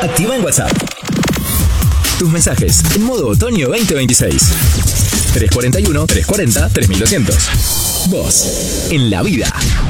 activa en WhatsApp tus mensajes en modo otoño 2026. 341-340-3200. Vos, en la vida.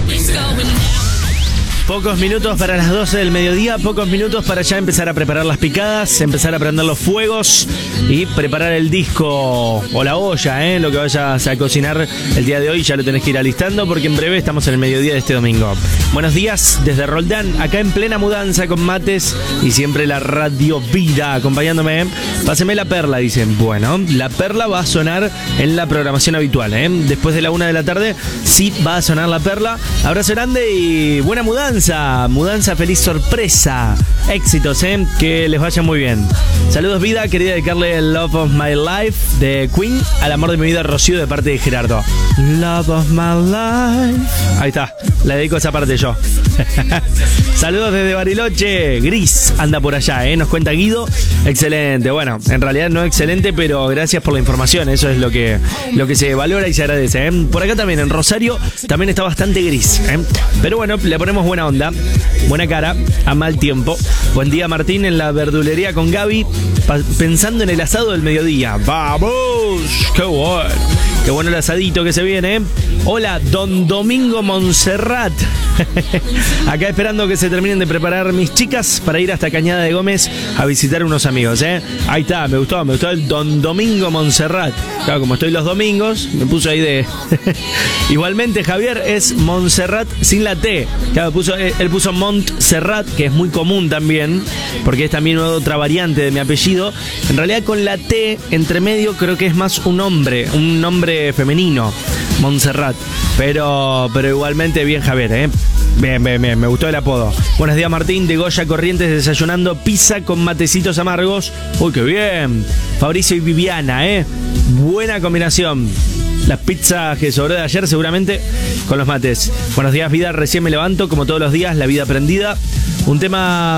Pocos minutos para las 12 del mediodía, pocos minutos para ya empezar a preparar las picadas, empezar a prender los fuegos y preparar el disco o la olla, lo que vayas a cocinar el día de hoy. Ya lo tenés que ir alistando porque en breve estamos en el mediodía de este domingo. Buenos días desde Roldán, acá en plena mudanza con mates y siempre la Radio Vida acompañándome. Páseme la perla, dicen. Bueno, la perla va a sonar en la programación habitual, Después de la 1 de la tarde sí va a sonar la perla. Abrazo grande y buena mudanza. Mudanza, feliz sorpresa. Éxitos, que les vaya muy bien. Saludos, vida. Quería dedicarle el Love of My Life de Queen al amor de mi vida, Rocío, de parte de Gerardo. Love of my life. Ahí está, le dedico esa parte yo. Saludos desde Bariloche. Gris anda por allá, nos cuenta Guido. Excelente. Bueno, en realidad no excelente, pero gracias por la información. Eso es lo que se valora y se agradece. Por acá también, en Rosario, también está bastante gris. Pero bueno, le ponemos buena onda, buena cara a mal tiempo. Buen día, Martín, en la verdulería con Gaby, pensando en el asado del mediodía. ¡Vamos! ¡Qué bueno! ¡Qué bueno el asadito que se viene! Hola, Don Domingo Montserrat. Acá esperando que se terminen de preparar mis chicas para ir hasta Cañada de Gómez a visitar unos amigos, Ahí está, me gustó el Don Domingo Montserrat. Claro, como estoy los domingos, me puso ahí de... Igualmente, Javier, es Montserrat sin la T. Claro, él puso Montserrat, que es muy común también, porque es también otra variante de mi apellido. En realidad, con la T entre medio creo que es más un nombre femenino, Montserrat. Pero igualmente bien, Javier, Bien, me gustó el apodo. Buenos días, Martín, de Goya Corrientes, desayunando pizza con matecitos amargos. Uy, qué bien. Fabricio y Viviana, buena combinación. Las pizzas que sobró de ayer seguramente con los mates. Buenos días, vida, recién me levanto, como todos los días, la vida prendida. Un tema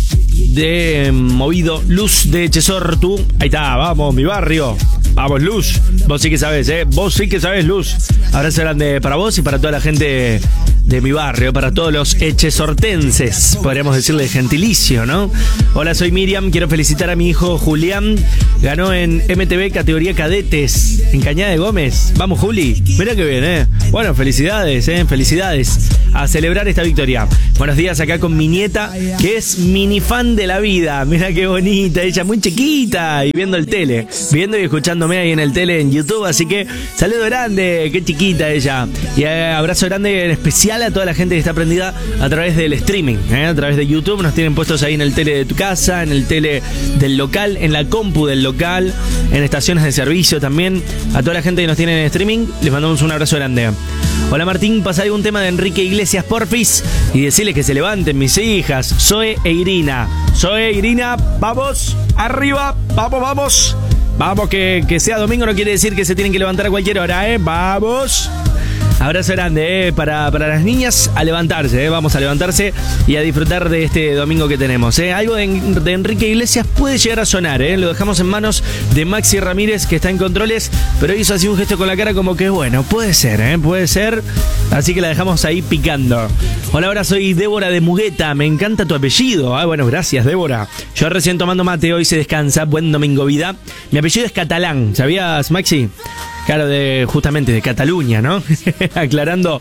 de movido, Luz de Chesortu. Ahí está, vamos, mi barrio. Vamos, Luz. Vos sí que sabés, Vos sí que sabés, Luz. Abrazo grande para vos y para toda la gente de mi barrio, para todos los echesortenses, podríamos decirle gentilicio, ¿no? Hola, soy Miriam, quiero felicitar a mi hijo Julián, ganó en MTV categoría cadetes en Cañada de Gómez. Vamos, Juli, mira qué bien, Bueno, felicidades, felicidades a celebrar esta victoria. Buenos días, acá con mi nieta, que es mini fan de la vida. Mira qué bonita, ella muy chiquita y viendo el tele, viendo y escuchándome ahí en el tele en YouTube, así que saludo grande, qué chiquita ella. Y abrazo grande en especial a toda la gente que está prendida a través del streaming, a través de YouTube. Nos tienen puestos ahí en el tele de tu casa, en el tele del local, en la compu del local, en estaciones de servicio también. A toda la gente que nos tiene en streaming, les mandamos un abrazo grande. Hola, Martín, pasa algún tema de Enrique Iglesias, porfis, y decirles que se levanten mis hijas, Zoe e Irina. Zoe, Irina, vamos, arriba, vamos. Vamos, que sea domingo no quiere decir que se tienen que levantar a cualquier hora, Vamos. Abrazo grande, para las niñas, a levantarse, vamos a levantarse y a disfrutar de este domingo que tenemos, Algo de Enrique Iglesias puede llegar a sonar, Lo dejamos en manos de Maxi Ramírez, que está en controles, pero hizo así un gesto con la cara como que, bueno, puede ser, puede ser, así que la dejamos ahí picando. Hola, ahora soy Débora de Mugueta, me encanta tu apellido. Bueno, gracias, Débora. Yo recién tomando mate, hoy se descansa, buen domingo, vida. Mi apellido es catalán, ¿sabías, Maxi? Claro, justamente de Cataluña, ¿no? aclarando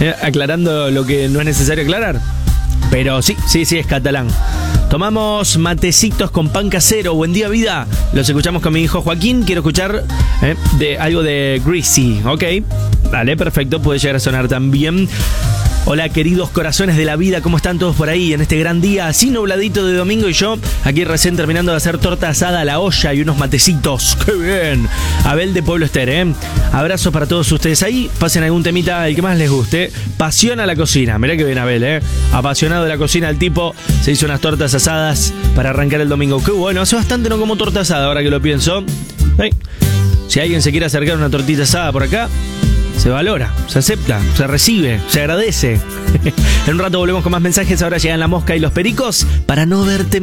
lo que no es necesario aclarar. Pero sí, es catalán. Tomamos matecitos con pan casero. Buen día, vida. Los escuchamos con mi hijo Joaquín. Quiero escuchar de algo de Greasy. Ok, dale, perfecto. Puede llegar a sonar también. Hola, queridos corazones de la vida, ¿cómo están todos por ahí en este gran día así nubladito de domingo? Y yo aquí recién terminando de hacer torta asada a la olla y unos matecitos. ¡Qué bien! Abel de Pueblo Ester, Abrazo para todos ustedes ahí. Pasen algún temita, el que más les guste. Pasión a la cocina. Mirá que bien, Abel, Apasionado de la cocina el tipo. Se hizo unas tortas asadas para arrancar el domingo. ¡Qué bueno! Hace bastante no como torta asada, ahora que lo pienso. Si alguien se quiere acercar a una tortita asada por acá, se valora, se acepta, se recibe, se agradece. En un rato volvemos con más mensajes. Ahora llegan La Mosca y los Pericos para no verte